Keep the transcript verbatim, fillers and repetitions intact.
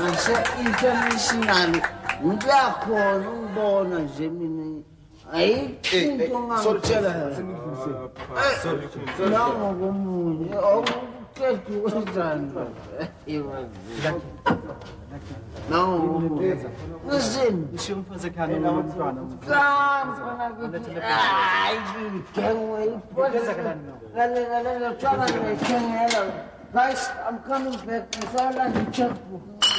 ngase-international ngiyakhona ngibona nje mina ayikho into ngangitshela nangokomunye awuqeda ukwenzani nangokomunye ngisini Ishiyo umfazi ekhaya nomntwana. hayi ngigengwe iphosa guys, I'm coming back. I saw like a checkbook.